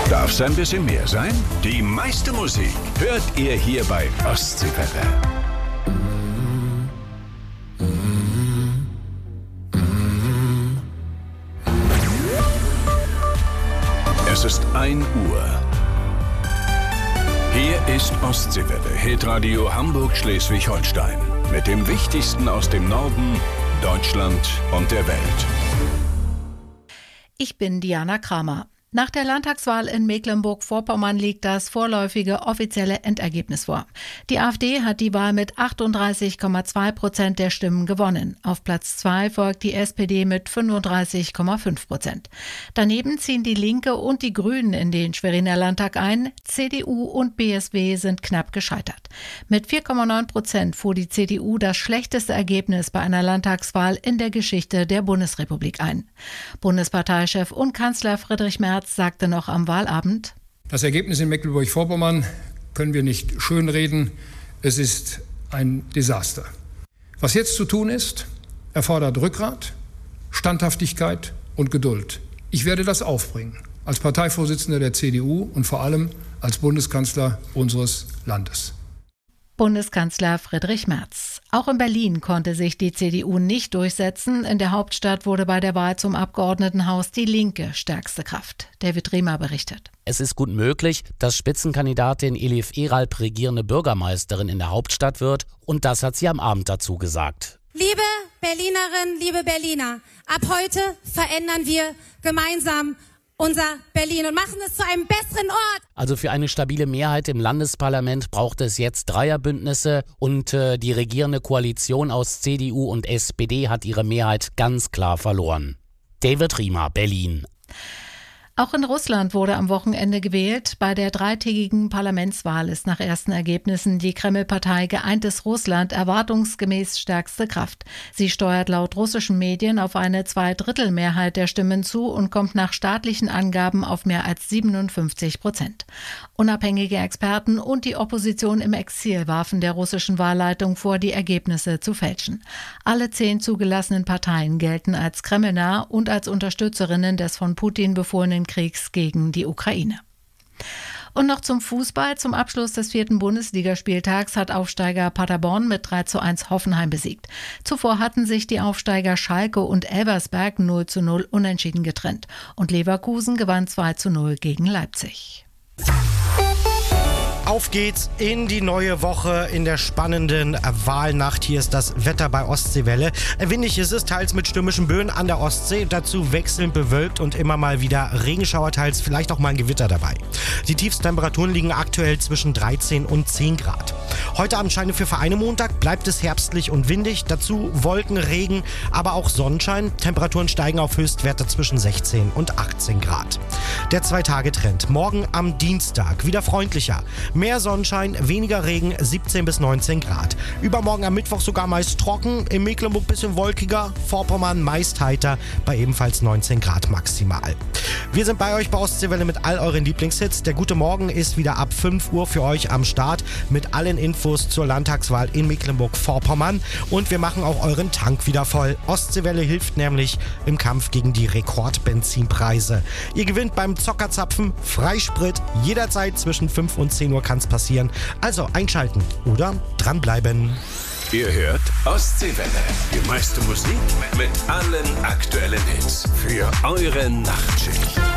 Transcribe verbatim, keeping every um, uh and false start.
Darf's ein bisschen mehr sein? Die meiste Musik hört ihr hier bei Ostseewelle. Es ist ein Uhr. Hier ist Ostseewelle, Hitradio Hamburg-Schleswig-Holstein. Mit dem Wichtigsten aus dem Norden, Deutschland und der Welt. Ich bin Diana Kramer. Nach der Landtagswahl in Mecklenburg-Vorpommern liegt das vorläufige offizielle Endergebnis vor. Die AfD hat die Wahl mit achtunddreißig Komma zwei Prozent der Stimmen gewonnen. Auf Platz zwei folgt die S P D mit fünfunddreißig Komma fünf Prozent. Daneben ziehen die Linke und die Grünen in den Schweriner Landtag ein. C D U und B S W sind knapp gescheitert. Mit vier Komma neun Prozent fuhr die C D U das schlechteste Ergebnis bei einer Landtagswahl in der Geschichte der Bundesrepublik ein. Bundesparteichef und Kanzler Friedrich Merz sagte noch am Wahlabend: Das Ergebnis in Mecklenburg-Vorpommern können wir nicht schönreden. Es ist ein Desaster. Was jetzt zu tun ist, erfordert Rückgrat, Standhaftigkeit und Geduld. Ich werde das aufbringen, als Parteivorsitzender der C D U und vor allem als Bundeskanzler unseres Landes. Bundeskanzler Friedrich Merz. Auch in Berlin konnte sich die C D U nicht durchsetzen. In der Hauptstadt wurde bei der Wahl zum Abgeordnetenhaus die Linke stärkste Kraft. David Riemer berichtet. Es ist gut möglich, dass Spitzenkandidatin Elif Eralp regierende Bürgermeisterin in der Hauptstadt wird. Und das hat sie am Abend dazu gesagt. Liebe Berlinerinnen, liebe Berliner, ab heute verändern wir gemeinsam unser Berlin und machen es zu einem besseren Ort. Also für eine stabile Mehrheit im Landesparlament braucht es jetzt Dreierbündnisse und äh, die regierende Koalition aus C D U und S P D hat ihre Mehrheit ganz klar verloren. David Riemer, Berlin. Auch in Russland wurde am Wochenende gewählt. Bei der dreitägigen Parlamentswahl ist nach ersten Ergebnissen die Kreml-Partei Geeintes Russland erwartungsgemäß stärkste Kraft. Sie steuert laut russischen Medien auf eine Zweidrittelmehrheit der Stimmen zu und kommt nach staatlichen Angaben auf mehr als siebenundfünfzig Prozent. Unabhängige Experten und die Opposition im Exil warfen der russischen Wahlleitung vor, die Ergebnisse zu fälschen. Alle zehn zugelassenen Parteien gelten als kremlnah und als Unterstützerinnen des von Putin befohlenen Kriegs gegen die Ukraine. Und noch zum Fußball. Zum Abschluss des vierten Bundesligaspieltags hat Aufsteiger Paderborn mit drei zu eins Hoffenheim besiegt. Zuvor hatten sich die Aufsteiger Schalke und Elversberg null zu null unentschieden getrennt. Und Leverkusen gewann zwei zu null gegen Leipzig. Auf geht's in die neue Woche in der spannenden Wahlnacht. Hier ist das Wetter bei Ostseewelle. Windig ist es, teils mit stürmischen Böen an der Ostsee, dazu wechselnd bewölkt und immer mal wieder Regenschauer, teils vielleicht auch mal ein Gewitter dabei. Die Tiefstemperaturen liegen aktuell zwischen dreizehn und zehn Grad. Heute Abend scheint für Vereine Montag, bleibt es herbstlich und windig, dazu Wolken, Regen, aber auch Sonnenschein. Temperaturen steigen auf Höchstwerte zwischen sechzehn und achtzehn Grad. Der Zwei-Tage-Trend. Morgen am Dienstag wieder freundlicher. Mehr Sonnenschein, weniger Regen, siebzehn bis neunzehn Grad. Übermorgen am Mittwoch sogar meist trocken, in Mecklenburg bisschen wolkiger, Vorpommern meist heiter, bei ebenfalls neunzehn Grad maximal. Wir sind bei euch bei Ostseewelle mit all euren Lieblingshits. Der gute Morgen ist wieder ab fünf Uhr für euch am Start mit allen Infos zur Landtagswahl in Mecklenburg-Vorpommern. Und wir machen auch euren Tank wieder voll. Ostseewelle hilft nämlich im Kampf gegen die Rekordbenzinpreise. Ihr gewinnt beim Zockerzapfen Freisprit. Jederzeit zwischen fünf und zehn Uhr kann es passieren. Also einschalten oder dranbleiben. Ihr hört Ostseewelle. Die meiste Musik mit allen aktuellen Hits für eure Nachtschicht.